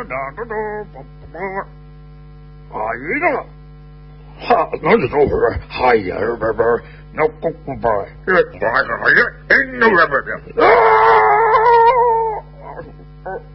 啊，一个，哈，那就走会儿，哎呀，那公公吧，这花个呀，那不啊。